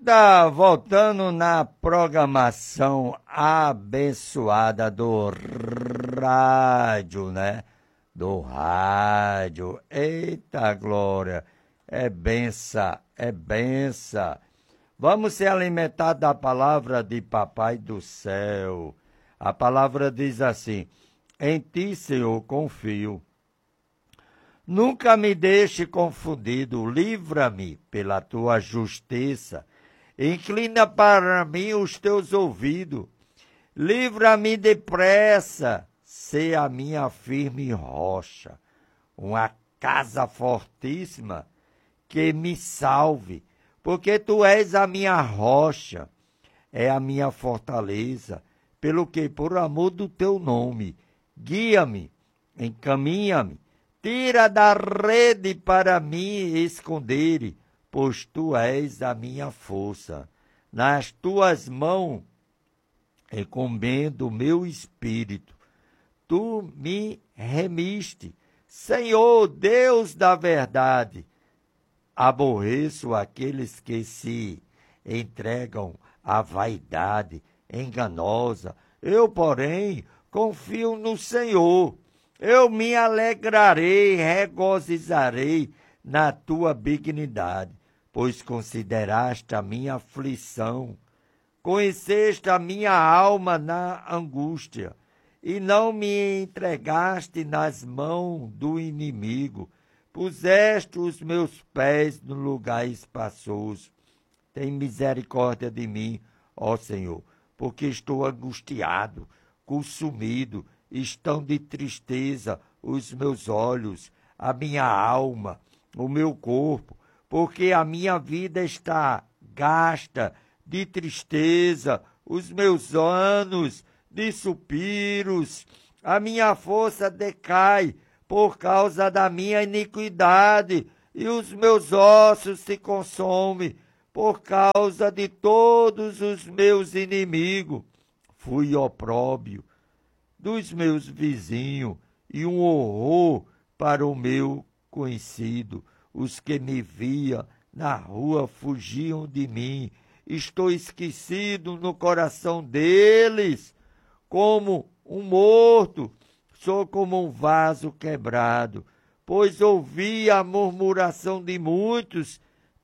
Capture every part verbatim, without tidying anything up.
volta, voltando na programação abençoada do rádio, né? Do rádio. Eita glória, é benção, é benção. Vamos ser alimentados da palavra de Papai do céu. A palavra diz assim: em ti, Senhor, confio. Nunca me deixe confundido, livra-me pela tua justiça. Inclina para mim os teus ouvidos. Livra-me depressa, sê a minha firme rocha. Uma casa fortíssima que me salve, porque tu és a minha rocha, é a minha fortaleza, pelo que, por amor do teu nome, guia-me, encaminha-me. Tira da rede para me esconder, pois tu és a minha força. Nas tuas mãos encomendo o meu espírito. Tu me remiste. Senhor, Deus da verdade, aborreço aqueles que se entregam à vaidade enganosa. Eu, porém, confio no Senhor. Eu me alegrarei, regozijarei na tua benignidade, pois consideraste a minha aflição, conheceste a minha alma na angústia, e não me entregaste nas mãos do inimigo, puseste os meus pés no lugar espaçoso. Tem misericórdia de mim, ó Senhor, porque estou angustiado, consumido. Estão de tristeza os meus olhos, a minha alma, o meu corpo, porque a minha vida está gasta de tristeza, os meus anos de suspiros, a minha força decai por causa da minha iniquidade, e os meus ossos se consomem por causa de todos os meus inimigos. Fui opróbio dos meus vizinhos e um horror para o meu conhecido. Os que me via na rua fugiam de mim. Estou esquecido no coração deles, como um morto. Sou como um vaso quebrado, pois ouvi a murmuração de muitos.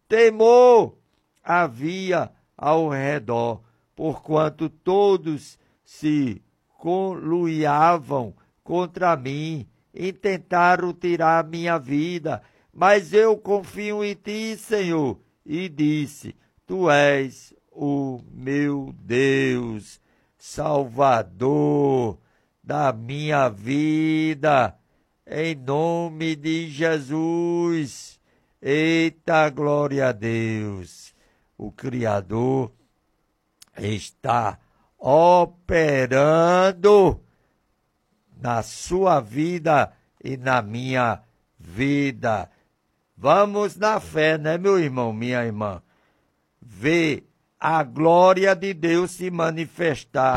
Temor havia ao redor, porquanto todos se conluiavam contra mim, intentaram tirar minha vida, mas eu confio em ti, Senhor, e disse: tu és o meu Deus, Salvador da minha vida, em nome de Jesus. Eita, glória a Deus! O Criador está operando na sua vida e na minha vida. Vamos na fé, né, meu irmão, minha irmã? Ver a glória de Deus se manifestar